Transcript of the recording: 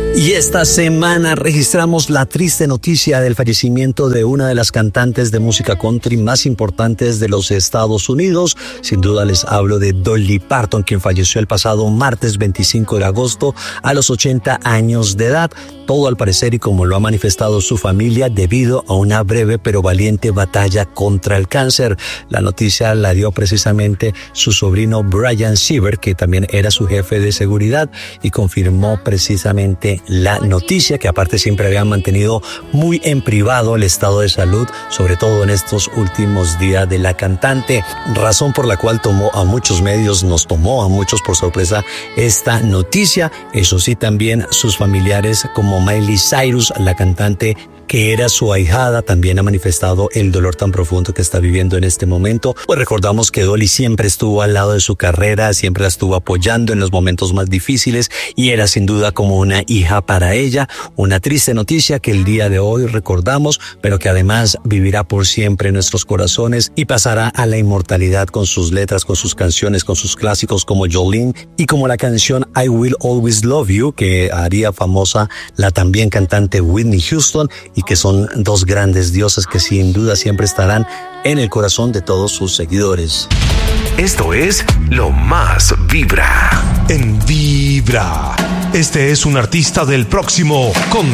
Y esta semana registramos la triste noticia del fallecimiento de una de las cantantes de música country más importantes de los Estados Unidos. Sin duda les hablo de Dolly Parton, quien falleció el pasado martes 25 de agosto a los 80 años de edad. Todo al parecer, y como lo ha manifestado su familia, debido a una breve pero valiente batalla contra el cáncer. La noticia la dio precisamente su sobrino Brian Siever, que también era su jefe de seguridad, y confirmó precisamente la noticia, que aparte siempre habían mantenido muy en privado el estado de salud, sobre todo en estos últimos días de la cantante, razón por la cual nos tomó a muchos por sorpresa esta noticia. Eso sí, también sus familiares como Miley Cyrus, la cantante que era su ahijada, también ha manifestado el dolor tan profundo que está viviendo en este momento. Pues recordamos que Dolly siempre estuvo al lado de su carrera, siempre la estuvo apoyando en los momentos más difíciles y era sin duda como una hija para ella. Una triste noticia que el día de hoy recordamos, pero que además vivirá por siempre en nuestros corazones y pasará a la inmortalidad con sus letras, con sus canciones, con sus clásicos como Jolene y como la canción I Will Always Love You, que haría famosa la también cantante Whitney Houston, y que son dos grandes diosas que sin duda siempre estarán en el corazón de todos sus seguidores. Esto es Lo Más Vibra. En Vibra. Este es un artista del próximo